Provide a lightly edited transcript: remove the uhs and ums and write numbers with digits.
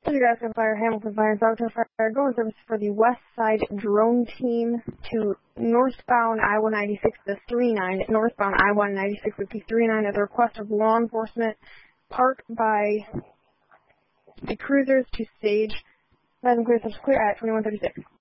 Nebraska Fire, Hamilton Fire, and Southern Fire. Go in service for the West Side Drone Team to northbound I-196, the 39, northbound I-196 with the 39 at the request of law enforcement. Park by the cruisers to stage. Clear at 2136.